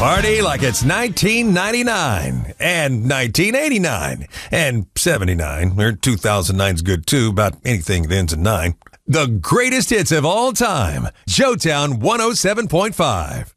Party like it's 1999 and 1989 and 79 or 2009's good too, about anything that ends in 9. The greatest hits of all time. Joetown 107.5.